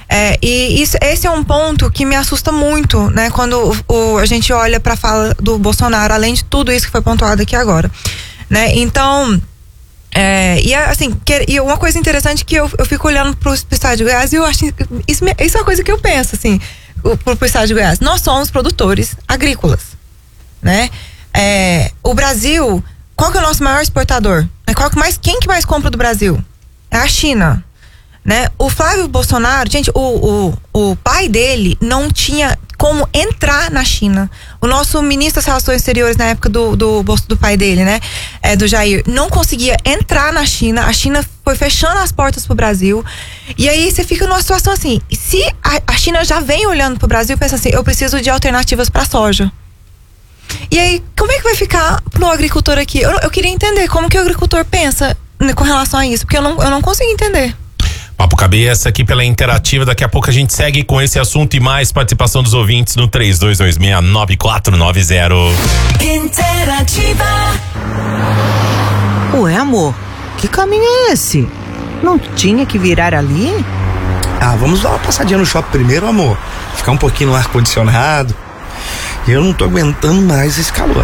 É, e isso, esse é um ponto que me assusta muito, né? Quando o, o, a gente olha para a fala do Bolsonaro, além de tudo isso que foi pontuado aqui agora, né? Então, é, e assim, que, e uma coisa interessante que eu, eu fico olhando pro estado de Goiás e eu acho isso, isso é uma coisa que eu penso, assim, pro, pro estado de Goiás. Nós somos produtores agrícolas, né? É, o Brasil, qual que é o nosso maior exportador? Qual que mais, quem que mais compra do Brasil? É a China, né? O Flávio Bolsonaro, gente, o, o, o pai dele não tinha como entrar na China. O nosso ministro das Relações Exteriores na época do, do, do pai dele, né? É, do Jair, não conseguia entrar na China. A China foi fechando as portas pro Brasil. E aí você fica numa situação assim, se a, a China já vem olhando pro Brasil e pensa assim, eu preciso de alternativas para soja. E aí, como é que vai ficar pro agricultor aqui? Eu, eu queria entender como que o agricultor pensa com relação a isso, porque eu não, eu não consigo entender. Papo Cabeça aqui pela Interativa. Daqui a pouco a gente segue com esse assunto e mais participação dos ouvintes no três dois dois seis nove quatro nove zero. Interativa. Ué, amor, que caminho é esse? Não tinha que virar ali? Ah, vamos dar uma passadinha no shopping primeiro, amor. Ficar um pouquinho no ar-condicionado. Eu não tô aguentando mais esse calor.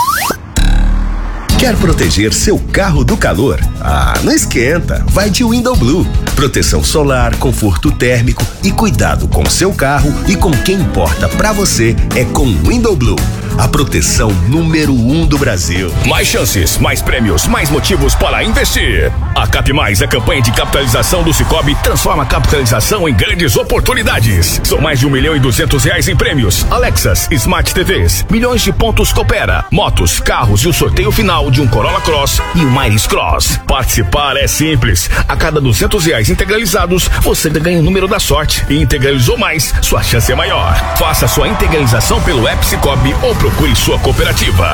Quer proteger seu carro do calor? Ah, não esquenta, vai de Window Blue. Proteção solar, conforto térmico e cuidado com seu carro e com quem importa pra você é com Window Blue. A proteção número um do Brasil. Mais chances, mais prêmios, mais motivos para investir. A Cap Mais, a campanha de capitalização do Sicoob, transforma a capitalização em grandes oportunidades. São mais de um milhão e duzentos reais em prêmios, Alexas, Smart T Vs, milhões de pontos Coopera, motos, carros e o sorteio final de um Corolla Cross e um Miris Cross. Participar é simples. A cada duzentos reais integralizados, você ganha o número da sorte. E integralizou mais, sua chance é maior. Faça sua integralização pelo app Sicoob ou procure sua cooperativa.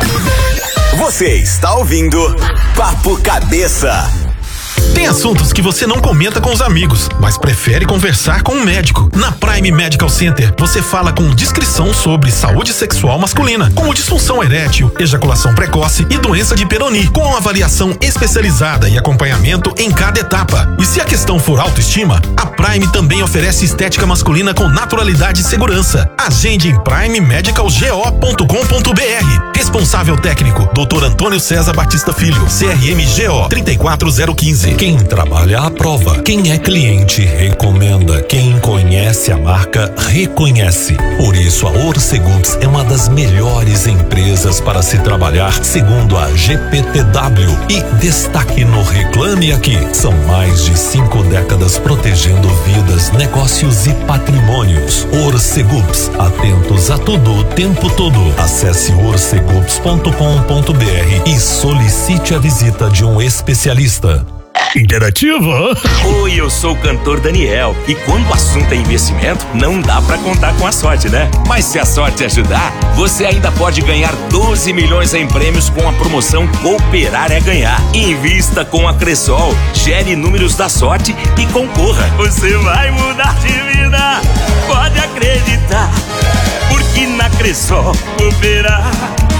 Você está ouvindo Papo Cabeça. Tem assuntos que você não comenta com os amigos, mas prefere conversar com um médico. Na Prime Medical Center, você fala com discrição sobre saúde sexual masculina, como disfunção erétil, ejaculação precoce e doença de Peyronie, com avaliação especializada e acompanhamento em cada etapa. E se a questão for autoestima, a Prime também oferece estética masculina com naturalidade e segurança. Agende em prime medical go ponto com ponto br. Responsável técnico, doutor Antônio César Batista Filho, C R M G O três quatro zero um cinco. Quem trabalha aprova, quem é cliente recomenda, quem conhece a marca reconhece. Por isso a Orcegups é uma das melhores empresas para se trabalhar, segundo a G P T W. E destaque no Reclame Aqui, são mais de cinco décadas protegendo vidas, negócios e patrimônios. Orcegups, atentos a tudo o tempo todo. Acesse orcegups ponto com ponto br e solicite a visita de um especialista. Interativa. Oi, eu sou o cantor Daniel e quando o assunto é investimento, não dá pra contar com a sorte, né? Mas se a sorte ajudar, você ainda pode ganhar doze milhões em prêmios com a promoção Cooperar é Ganhar. Invista com a Cressol, gere números da sorte e concorra. Você vai mudar de vida, pode acreditar, porque na Cressol cooperar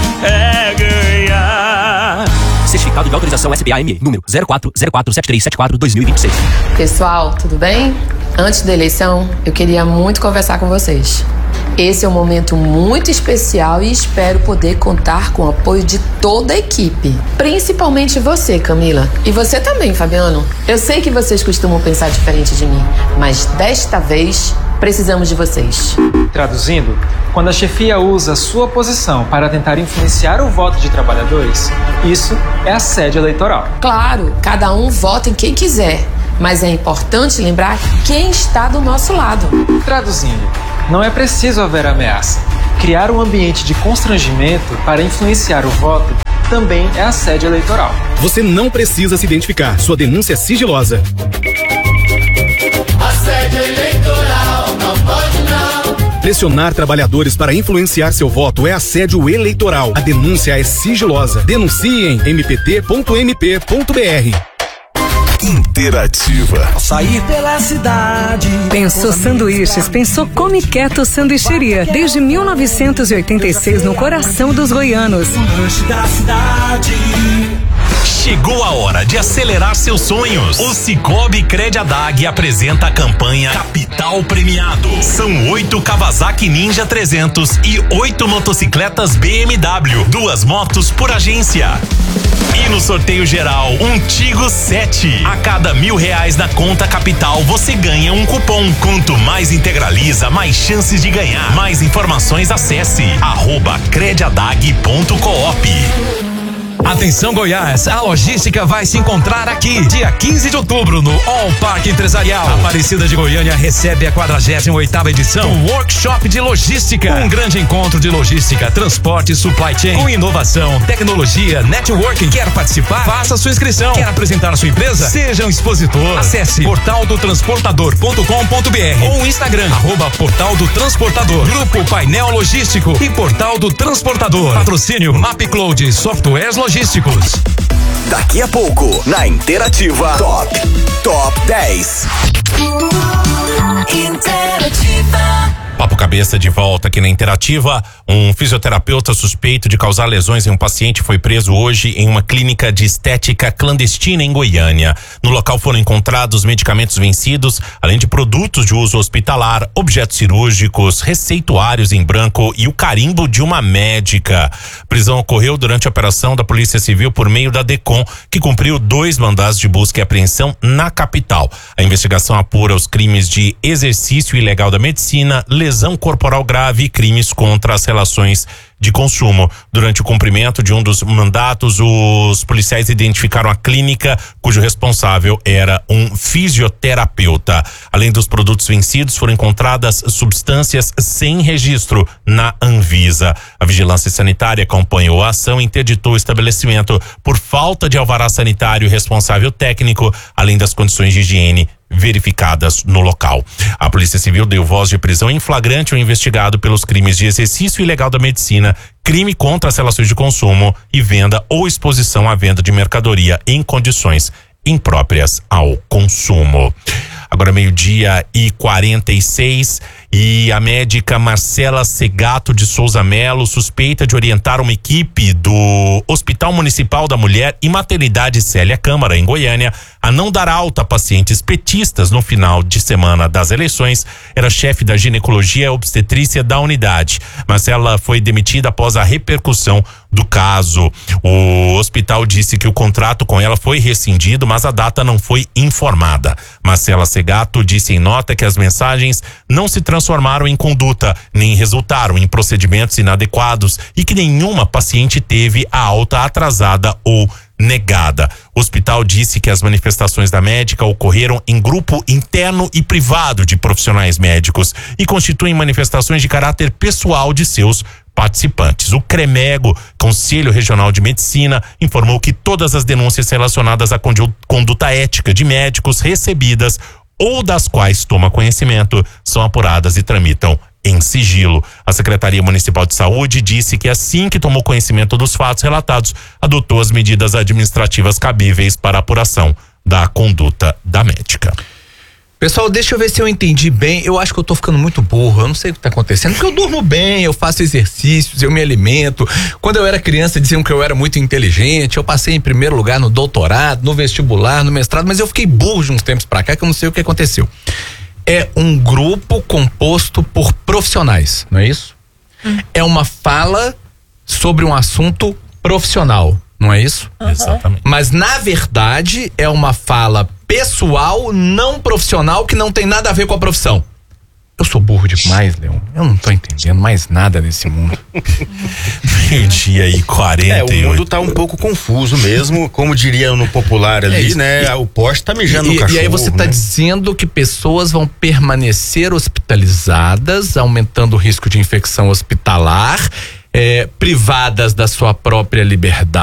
é ganhar. Certificado de autorização S B A M E, número zero quatro zero quatro sete três sete quatro dois mil e vinte e seis. Pessoal, tudo bem? Antes da eleição, eu queria muito conversar com vocês. Esse é um momento muito especial e espero poder contar com o apoio de toda a equipe. Principalmente você, Camila. E você também, Fabiano. Eu sei que vocês costumam pensar diferente de mim, mas desta vez precisamos de vocês. Traduzindo, quando a chefia usa a sua posição para tentar influenciar o voto de trabalhadores, isso é assédio eleitoral. Claro, cada um vota em quem quiser, mas é importante lembrar quem está do nosso lado. Traduzindo, não é preciso haver ameaça. Criar um ambiente de constrangimento para influenciar o voto também é assédio eleitoral. Você não precisa se identificar, sua denúncia é sigilosa. Assédio eleitoral, não pode não. Pressionar trabalhadores para influenciar seu voto é assédio eleitoral. A denúncia é sigilosa. Denuncie em m p t ponto m p ponto b r. Interativa. Sair pela cidade. Pensou sanduíches, pensou Come Quieto Sanduicheria. Desde mil novecentos e oitenta e seis no coração dos goianos. Da cidade. Chegou a hora de acelerar seus sonhos. O Cicobi Crediadag apresenta a campanha Capital Premiado. São oito Kawasaki Ninja trezentos e oito motocicletas B M W. Duas motos por agência. E no sorteio geral, um Tigo sete. A cada mil reais na conta Capital, você ganha um cupom. Quanto mais integraliza, mais chances de ganhar. Mais informações, acesse arroba crediadag ponto coop. Atenção Goiás, a logística vai se encontrar aqui, dia quinze de outubro, no All Parque Empresarial. Aparecida de Goiânia recebe a quadragésima oitava edição do Workshop de Logística. Um grande encontro de logística, transporte e supply chain, com inovação, tecnologia, networking. Quer participar? Faça sua inscrição. Quer apresentar a sua empresa? Seja um expositor. Acesse portal do transportador ponto com ponto br ou Instagram, arroba Portal do Transportador. Grupo Painel Logístico e Portal do Transportador. Patrocínio MapCloud Softwares Logísticos. Daqui a pouco, na Interativa, Top, Top dez. Interativa. Papo Cabeça de volta aqui na Interativa. Um fisioterapeuta suspeito de causar lesões em um paciente foi preso hoje em uma clínica de estética clandestina em Goiânia. No local foram encontrados medicamentos vencidos, além de produtos de uso hospitalar, objetos cirúrgicos, receituários em branco e o carimbo de uma médica. A prisão ocorreu durante a operação da Polícia Civil por meio da DECOM, que cumpriu dois mandados de busca e apreensão na capital. A investigação apura os crimes de exercício ilegal da medicina, lesão corporal grave e crimes contra as relações de consumo. Durante o cumprimento de um dos mandatos, os policiais identificaram a clínica cujo responsável era um fisioterapeuta. Além dos produtos vencidos, foram encontradas substâncias sem registro na Anvisa. A Vigilância Sanitária acompanhou a ação e interditou o estabelecimento por falta de alvará sanitário e responsável técnico, além das condições de higiene verificadas no local. A Polícia Civil deu voz de prisão em flagrante ao investigado pelos crimes de exercício ilegal da medicina, crime contra as relações de consumo e venda ou exposição à venda de mercadoria em condições impróprias ao consumo. Agora meio-dia e quarenta e seis, e a médica Marcela Segato de Souza Melo suspeita de orientar uma equipe do Hospital Municipal da Mulher e Maternidade Célia Câmara, em Goiânia, a não dar alta a pacientes petistas no final de semana das eleições. Era chefe da ginecologia e obstetrícia da unidade. Marcela foi demitida após a repercussão do caso. O hospital disse que o contrato com ela foi rescindido, mas a data não foi informada. Marcela Segato disse em nota que as mensagens não se transformaram em conduta, nem resultaram em procedimentos inadequados e que nenhuma paciente teve a alta atrasada ou negada. O hospital disse que as manifestações da médica ocorreram em grupo interno e privado de profissionais médicos e constituem manifestações de caráter pessoal de seus participantes. O CREMEGO, Conselho Regional de Medicina, informou que todas as denúncias relacionadas à conduta ética de médicos recebidas ou das quais toma conhecimento são apuradas e tramitam em sigilo. A Secretaria Municipal de Saúde disse que assim que tomou conhecimento dos fatos relatados, adotou as medidas administrativas cabíveis para a apuração da conduta da médica. Pessoal, deixa eu ver se eu entendi bem. Eu acho que eu tô ficando muito burro. Eu não sei o que tá acontecendo, porque eu durmo bem, eu faço exercícios, eu me alimento. Quando eu era criança diziam que eu era muito inteligente. Eu passei em primeiro lugar no doutorado, no vestibular, no mestrado, mas eu fiquei burro de uns tempos pra cá que eu não sei o que aconteceu. É um grupo composto por profissionais, não é isso? Hum. É uma fala sobre um assunto profissional, não é isso? Uhum. Exatamente. Mas na verdade é uma fala pessoal, não profissional, que não tem nada a ver com a profissão. Eu sou burro demais, Leão. Eu não tô entendendo mais nada desse mundo. Meio-dia e quarenta e oito. É, o mundo tá um pouco confuso mesmo, como diria no popular ali, é né? E, o poste tá mijando e, no cachorro. E aí você tá né? dizendo que pessoas vão permanecer hospitalizadas, aumentando o risco de infecção hospitalar, é, privadas da sua própria liberdade.